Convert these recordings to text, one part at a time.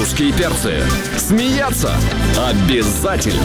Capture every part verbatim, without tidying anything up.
Русские перцы. Смеяться обязательно.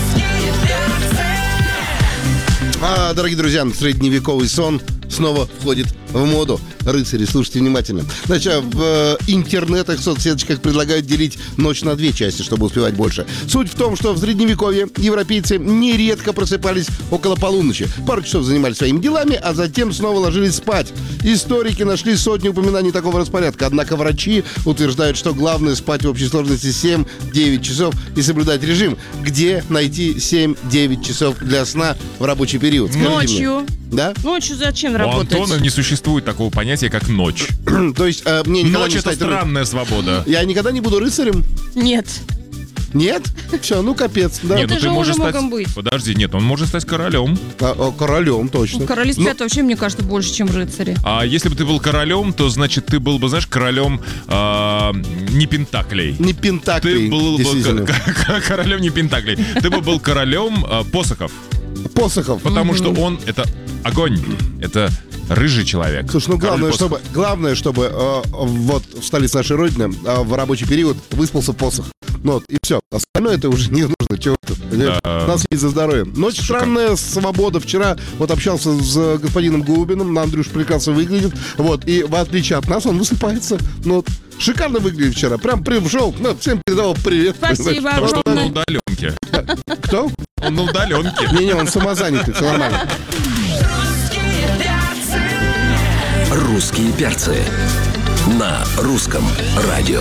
А, дорогие друзья, средневековый сон снова входит в моду. Рыцари, слушайте внимательно. Значит, в э, интернетах, соцсеточках предлагают делить ночь на две части, чтобы успевать больше. Суть в том, что в средневековье европейцы нередко просыпались около полуночи. Пару часов занимались своими делами, а затем снова ложились спать. Историки нашли сотни упоминаний такого распорядка. Однако врачи утверждают, что главное спать в общей сложности семь-девять часов и соблюдать режим. Где найти семь-девять часов для сна в рабочий период? Скажите Ночью. мне. Да? Ночью зачем У работать? Антона не существует такого понятия, как ночь. То есть э, мне никогда Ночь — не это стать ры- странная свобода. Я никогда не буду рыцарем? Нет. Нет? Все, ну капец, да. Не, Это ну же ты можешь уже стать... могом быть. Подожди, нет, он может стать королем. А, о, королем, точно. Короли Ну, спят вообще, мне кажется, больше, чем рыцари. А если бы ты был королем, то значит ты был бы, знаешь, королем а, не пентаклей. не пентаклей, Ты был бы действительно. ко- ко- королем не пентаклей. Ты бы был королем а, посохов. Посохов. Потому что он — это огонь. Это рыжий человек. Слушай, ну Король главное, посохов. чтобы, главное, чтобы э, вот в столице нашей Родины э, в рабочий период выспался посох. Ну вот, и все. Остальное это уже не нужно. Чего тут? Да. Нас есть за здоровье. Ночь странная свобода. Вчера вот общался с господином Губиным. На Андрюш прекрасно выглядит. Вот. И в отличие от нас он высыпается. Ну вот. Шикарно выглядит вчера. Прям пришел, ну, всем передавал привет. Спасибо Потому что он на огромное. удаленке. Кто? Он на удаленке. Не-не, он самозанятый, все нормально. Русские перцы на русском радио.